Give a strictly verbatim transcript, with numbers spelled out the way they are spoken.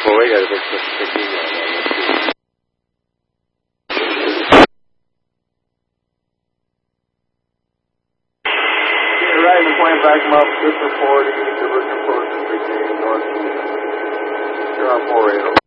Well, we got a big, big email on this too. Right in the plane, back them up, good for forty, diversion approach, three K, northeast. You're on four eight.